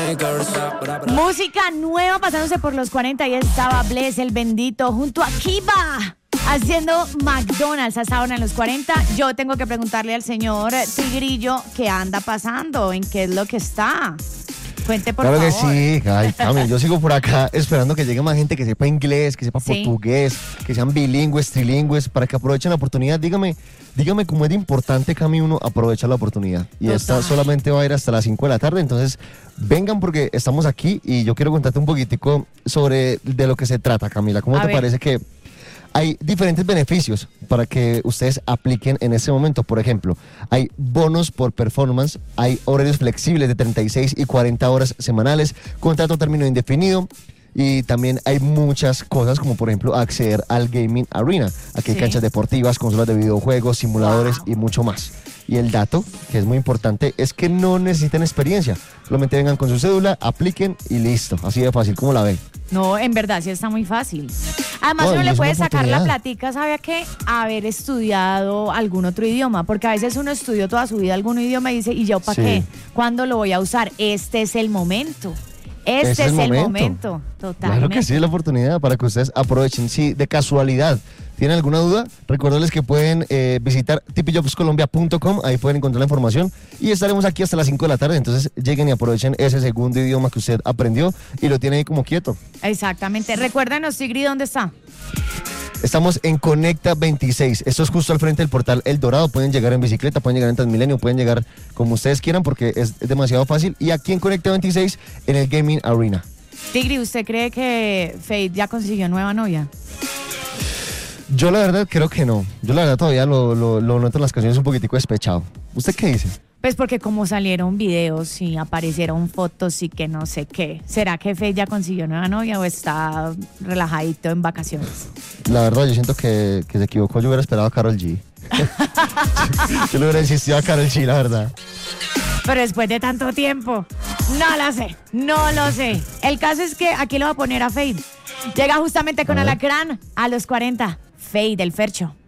Música nueva pasándose por los 40 y estaba Bless, el bendito, junto a Kiba, haciendo McDonald's hasta ahora en los 40. Yo tengo que preguntarle al señor Tigrillo qué anda pasando, en qué es lo que está. Cuente, por favor. Claro que sí, ay, Cami, yo sigo por acá esperando que llegue más gente que sepa inglés, que sepa portugués, que sean bilingües, trilingües, para que aprovechen la oportunidad. Dígame cómo es de importante, Cami, uno aprovechar la oportunidad. Y esta solamente va a ir hasta las 5 de la tarde, entonces vengan porque estamos aquí y yo quiero contarte un poquitico sobre de lo que se trata, Camila. ¿Cómo te parece que hay diferentes beneficios para que ustedes apliquen en este momento? Por ejemplo, hay bonos por performance, hay horarios flexibles de 36 y 40 horas semanales, contrato término indefinido, y también hay muchas cosas como por ejemplo acceder al Gaming Arena. Aquí hay canchas deportivas, consolas de videojuegos, simuladores y mucho más. Y el dato, que es muy importante, es que no necesitan experiencia. Solamente vengan con su cédula, apliquen y listo. Así de fácil, como la ven. No, en verdad sí está muy fácil. Además uno le puede sacar la platica, ¿sabe qué? Haber estudiado algún otro idioma, porque a veces uno estudió toda su vida algún idioma y dice, ¿y yo para qué? ¿Cuándo lo voy a usar? Este es el momento. Este es el momento. Totalmente. Claro que sí, es la oportunidad para que ustedes aprovechen. Si de casualidad tienen alguna duda, recuérdenles que pueden visitar tipijobscolombia.com, ahí pueden encontrar la información y estaremos aquí hasta las 5 de la tarde, entonces lleguen y aprovechen ese segundo idioma que usted aprendió y lo tiene ahí como quieto. Exactamente. Recuérdenos, Tigri, ¿dónde está? Estamos en Conecta 26, esto es justo al frente del portal El Dorado. Pueden llegar en bicicleta, pueden llegar en Transmilenio, pueden llegar como ustedes quieran porque es demasiado fácil. Y aquí en Conecta 26, en el Gaming Arena. Tigri, ¿usted cree que Fate ya consiguió nueva novia? Yo la verdad creo que no. Yo la verdad todavía lo noto en las canciones un poquitico despechado. ¿Usted qué dice? Pues porque como salieron videos y aparecieron fotos y que no sé qué. ¿Será que Fate ya consiguió nueva novia o está relajadito en vacaciones? La verdad yo siento que se equivocó. Yo hubiera esperado a Karol G. Yo le hubiera insistido a Karol G, la verdad. Pero después de tanto tiempo, no lo sé. El caso es que aquí lo va a poner a Fate. Llega justamente con Alacrán a los 40. Fate, el Fercho.